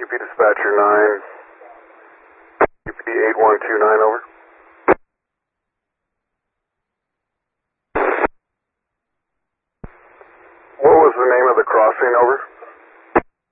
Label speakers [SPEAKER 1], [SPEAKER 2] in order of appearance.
[SPEAKER 1] UP Dispatcher 9, UP 8129, over. What was the name of the crossing, over?